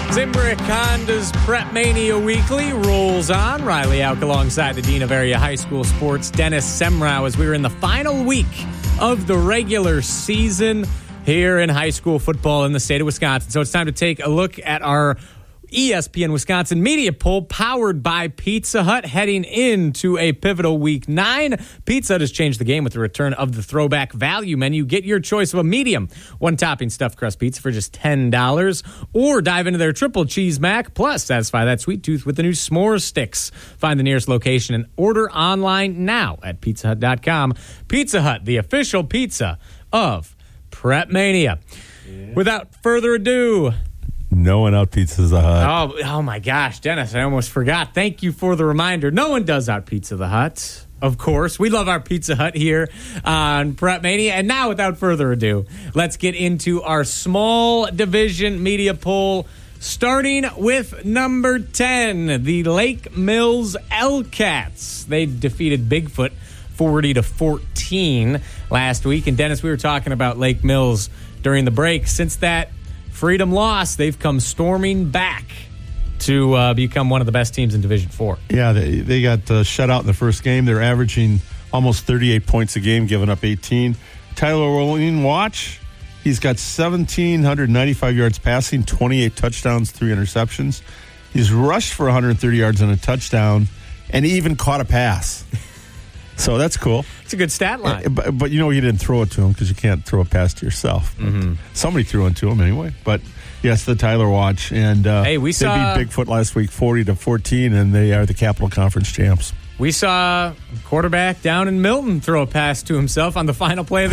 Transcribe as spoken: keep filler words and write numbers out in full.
Zimbrick Honda's Prep Mania Weekly rolls on. Riley Auk alongside the Dean of Area High School Sports, Dennis Semrau, as we were in the final week of the regular season here in high school football in the state of Wisconsin. So it's time to take a look at our E S P N Wisconsin media poll powered by Pizza Hut heading into a pivotal week nine. Pizza Hut has changed the game with the return of the throwback value menu. Get your choice of a medium, one topping stuffed crust pizza for just ten dollars, or dive into their triple cheese mac, plus satisfy that sweet tooth with the new s'more sticks. Find the nearest location and order online now at pizza hut dot com. Pizza Hut, the official pizza of Prep Mania. Yeah. Without further ado, no one out pizzas the Hut. Oh, oh my gosh, Dennis, I almost forgot. Thank you for the reminder. No one does out Pizza the Hut. Of course, we love our Pizza Hut here on Prep Mania. And now, without further ado, let's get into our small division media poll, starting with number ten, the Lake Mills L-Cats. They defeated Bigfoot forty to fourteen last week. And Dennis, we were talking about Lake Mills during the break. Since that Freedom loss, they've come storming back to uh, become one of the best teams in Division Four. Yeah, they, they got uh, shut out in the first game. They're averaging almost thirty-eight points a game, giving up eighteen. Tyler Rolling, watch. He's got one thousand seven hundred ninety-five yards passing, twenty-eight touchdowns, three interceptions. He's rushed for one hundred thirty yards and a touchdown, and he even caught a pass. So that's cool. It's a good stat line. But, but you know you didn't throw it to him because you can't throw a pass to yourself. Mm-hmm. Somebody threw it to him anyway. But, yes, the Tyler watch. And uh, hey, we saw, they beat Bigfoot last week forty to fourteen, and they are the Capital Conference champs. We saw a quarterback down in Milton throw a pass to himself on the final play of the